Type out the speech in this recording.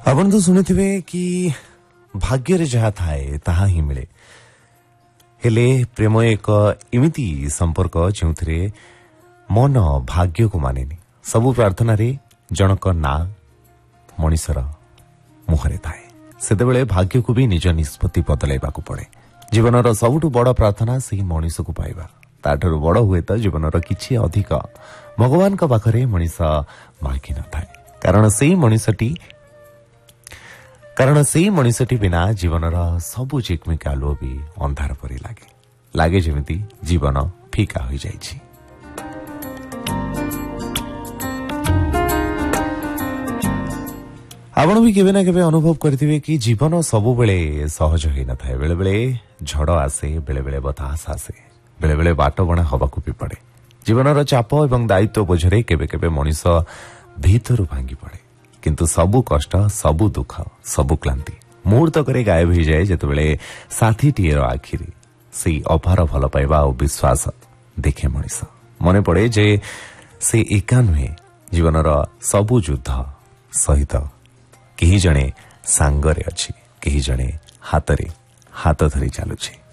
आपण तो ଶୁଣିଥିବେ କି ଭାଗ୍ୟରେ ଯାହା ଥାଏ ତାହା ହିଁ ମିଳେ। ହେଲେ ପ୍ରେମ ଏକ ଏମିତି ସମ୍ପର୍କ ଯେଉଁଥିରେ ମନ ଭାଗ୍ୟକୁ ମାନେନି। ସବୁ ପ୍ରାର୍ଥନାରେ ଜଣକ ନାଁ ମଣିଷର ମୁହଁରେ ଥାଏ। ସେତେବେଳେ ଭାଗ୍ୟକୁ ବି ନିଜ ନିଷ୍ପତ୍ତି ବଦଳାଇବାକୁ ପଡେ। ଜୀବନର ସବୁଠୁ ବଡ଼ ପ୍ରାର୍ଥନା ସେହି ମଣିଷକୁ ପାଇବା। ତାଠାରୁ ବଡ଼ ହୁଏତ ଜୀବନର କିଛି ଅଧିକ ଭଗବାନଙ୍କ ପାଖରେ ମଣିଷ ମାଗି ନଥାଏ। କାରଣ ସେଇ ମଣିଷଟି ବିନା ଜୀବନର ସବୁ ଝିକମିକ ଆଲୁଅ ବି ଅନ୍ଧାର ପରି ଲାଗେ ଯେମିତି ଜୀବନ ଫିକା ହୋଇଯାଇଛି। ଆପଣ ବି କେବେ ନା କେବେ ଅନୁଭବ କରିଥିବେ କି ଜୀବନ ସବୁବେଳେ ସହଜ ହୋଇନଥାଏ। ବେଳେବେଳେ ଝଡ଼ ଆସେ, ବେଳେବେଳେ ବତାସ ଆସେ, ବେଳେବେଳେ ବାଟବଣା ହେବାକୁ ବି ପଡ଼େ। ଜୀବନର ଚାପ ଏବଂ ଦାୟିତ୍ୱ ବୋଝରେ କେବେ କେବେ ମଣିଷ ଭିତରୁ ଭାଙ୍ଗି ପଡ଼େ। କିନ୍ତୁ ସବୁ କଷ୍ଟ, ସବୁ ଦୁଃଖ, ସବୁ କ୍ଳାନ୍ତି ମୁହୂର୍ତ୍ତକରେ ଗାୟବ ହୋଇଯାଏ ଯେତେବେଳେ ସାଥୀଟିଏର ଆଖିରେ ସେଇ ଅପାର ଭଲ ପାଇବା ଆଉ ବିଶ୍ୱାସ ଦେଖେ ମଣିଷ। ମନେ ପଡ଼େ ଯେ ସେ ଏକା ନୁହେଁ, ଜୀବନର ସବୁ ଯୁଦ୍ଧ ସହିତ କେହି ଜଣେ ସାଙ୍ଗରେ ଅଛି, କେହି ଜଣେ ହାତରେ ହାତ ଧରି ଚାଲୁଛି।